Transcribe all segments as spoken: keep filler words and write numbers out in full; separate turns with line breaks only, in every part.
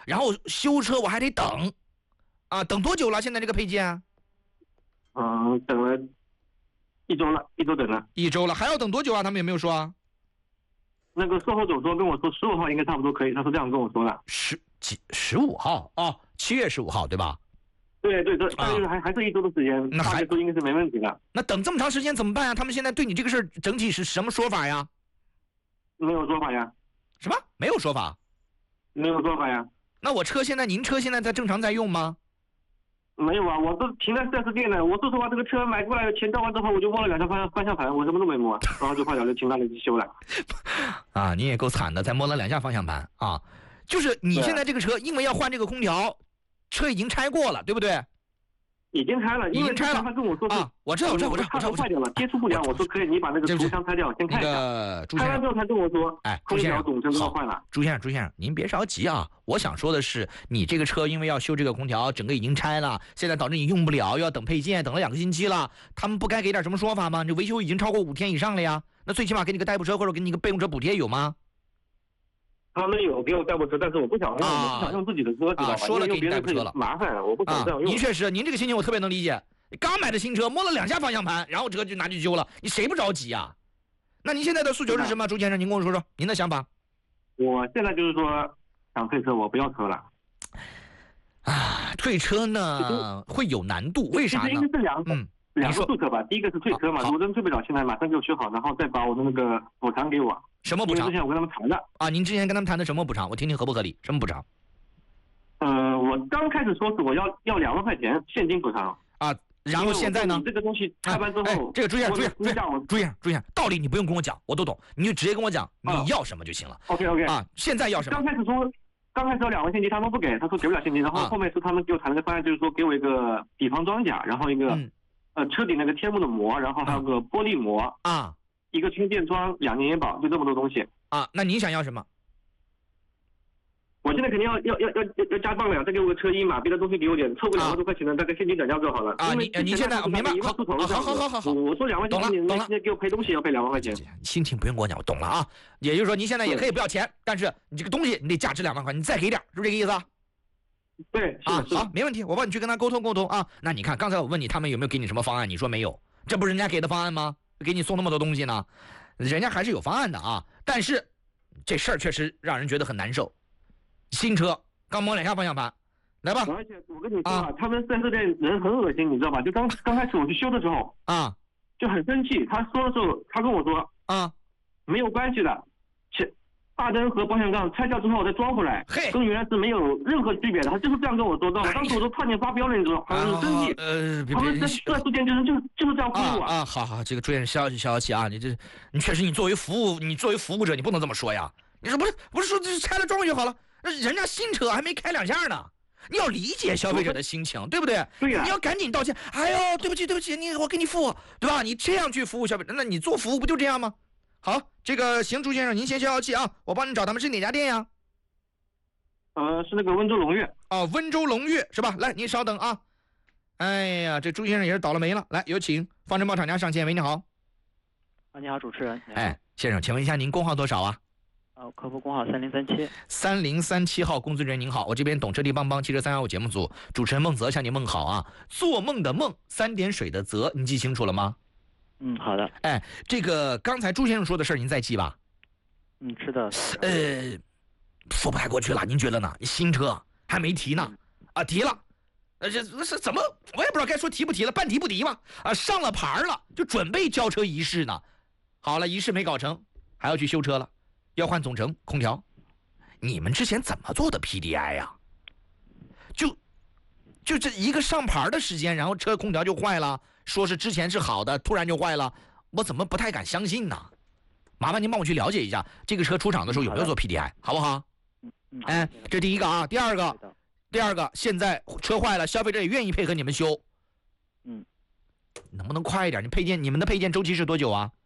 然后修车我还得等，啊，等多久了？现在这个配件？
嗯，等了一周了，一周等了。
一周了，还要等多久啊？他们有没有说啊？
那个售后总说跟我说十五号应该差不多可以，他是这样跟我说的。
十几十五号哦，七月十五号对吧？
对对对，大约还、啊、还是一周的时间，
那还
说应该是没问题的。
那等这么长时间怎么办呀？他们现在对你这个事儿整体是什么说法呀？
没有说法呀。
什么？没有说法？
没有说法呀。
那我车现在，您车现在在正常在用吗？
没有啊，我都停在 四 S 店了。我说实话，这个车买过来钱交完之后，我就摸了两下方向方向盘，我什么都没摸，然后就坏了，就停那里去修了。
啊，你也够惨的，才摸了两下方向盘啊！就是你现在这个车，因为要换这个空调，车已经拆过了，对不对？
已经拆了，
已经拆了。
他跟我说
啊，我知道，我知道，我知道，我知道，
坏掉了，接触不良。我说可以，你把那个涂箱拆掉，先看一下。
那个
拆完之后，他跟我说，
哎，
空调总成都要换了。
朱先生，朱先生，您别着急啊！我想说的是，你这个车因为要修这个空调，整个已经拆了，现在导致你用不了，又要等配件，等了两个星期了。他们不该给点什么说法吗？这维修已经超过五天以上了呀，那最起码给你个代步车或者给你个备用车补贴有吗？
他们有给我代步车，但是我不想用，
啊、
我不想用自己的车，知道吧？
啊，说了给你代步车了，
麻烦，我不想这样用。
您确实，您这个心情我特别能理解。刚买的新车，摸了两下方向盘，然后车就拿去修了，你谁不着急啊？那您现在的诉求是什么，朱先生？您跟我说说您的想法。
我现在就是说想退车，我不要车了。
啊，退车呢会有难度，为啥呢？
应该是两
嗯，
两个诉求吧。第一个是退车嘛，如果真退不了，现在马上给我修好，然后再把我的那个补偿给我。
什么补偿？
之前我跟他们谈的
啊，您之前跟他们谈的什么补偿？我听听合不合理？什么补偿？
呃，我刚开始说是我要要两万块钱现金补偿
啊。然后现在呢？
这个东西拆完之后，
哎哎、这个朱先生，朱先生，朱先生，朱先生，朱先生，道理你不用跟我讲，我都懂，你就直接跟我讲你要什么就行了。
OK OK
啊，现在要什么？
刚开始说，刚开始要两万现金，他们不给，他说给不了现金，然后后面是他们给我谈了个方案，就是说给我一个底盘装甲，然后一个、嗯、呃车顶那个贴幕的膜，然后还有个玻璃膜
啊，
一个轻电装，两年延保，就这么多东西
啊。那你想要什么？
我现在肯定要要要要要加磅了，再给我个车衣嘛，别的东西给我点，凑个两万多块钱的，大概现金转交就好了。
啊，你你现在明白？好，好，好，好，好，好。
我说两万，
懂了，懂了。
现在给我赔东西要赔两万块钱，
心情不用跟我讲，我懂了啊。也就是说，您现在也可以不要钱，但是你这个东西你得价值两万块，你再给点，是不是这个意思啊？
对，
啊，好，没问题，我帮你去跟他沟通沟通啊。那你看，刚才我问你他们有没有给你什么方案，你说没有，这不是人家给的方案吗？给你送那么多东西呢，人家还是有方案的啊。但是这事儿确实让人觉得很难受，新车。刚摸两下方向盘，来吧。
而且我跟你说啊，啊他们四 S店人很恶心，你知道吧？就刚刚开始我去修的时候
啊，
就很生气。他说的时候，他跟我说
啊，
没有关系的，前大灯和保险杠拆掉之后再装回来，
嘿，
跟原来是没有任何区别的。他就是这样跟我说的。当时我都差点发飙了，你知道吗？很生气。
呃，
他们在四 S店就是就就是这样服务
啊啊！好好，这个朱先生消消气啊，你这你确实你作为服务，你作为服务者，你不能这么说呀。你说不是不是说这拆了装回去好了？人家新车还没开两下呢，你要理解消费者的心情，对不对？
对呀、
啊，你要赶紧道歉。哎呦，对不起，对不起，你我给你付，对吧？你这样去服务消费者，那你做服务不就这样吗？好，这个行，朱先生，您先消消气啊，我帮你找他们是哪家店呀？
呃，是那个温州龙悦
啊，温州龙悦是吧？来，您稍等啊。哎呀，这朱先生也是倒了霉了。来，有请方程豹厂家上线。喂，你好。
啊，你好，主持人。
哎，先生，请问一下您工号多少啊？
呃，客服工号三零三七，
三零三七号工作人员您好，我这边懂车帝帮帮汽车三幺五节目组主持人孟泽向您问好啊，做梦的梦，三点水的泽，您记清楚了吗？
嗯，好的。
哎，这个刚才朱先生说的事儿您在记吧？
嗯，是的。
呃，说不太过去了，您觉得呢？新车还没提呢，啊，提了，呃，这是怎么？我也不知道该说提不提了，半提不提吧？啊，上了牌了，就准备交车仪式呢。好了，仪式没搞成，还要去修车了。要换总成空调，你们之前怎么做的 P D I 呀、啊？就就这一个上牌的时间，然后车空调就坏了，说是之前是好的，突然就坏了，我怎么不太敢相信呢？麻烦您帮我去了解一下，这个车出厂的时候有没有做 P D I， 好不好？哎，这第一个啊，第二个，第二个，现在车坏了，消费者也愿意配合你们修，
嗯，
能不能快一点？你配件，你们的配件周期是多久啊？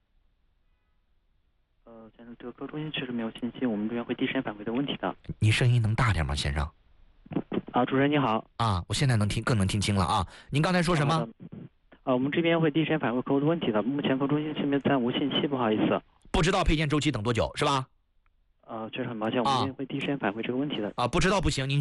呃，先生，这个客服中心确实没有信息，我们这边会第一时间反馈的问题的。
你声音能大点吗，先生？
啊，主持人你好。
啊，我现在能听，更能听清了啊。您刚才说什么？
啊，我们这边会第一时间反馈客户的问题的。目前客服中心这边暂无信息，不好意思。
不知道配件周期等多久是吧？
呃，确实很抱歉，我们这边会第一时间反馈这个问题的。
啊，不知道不行，您。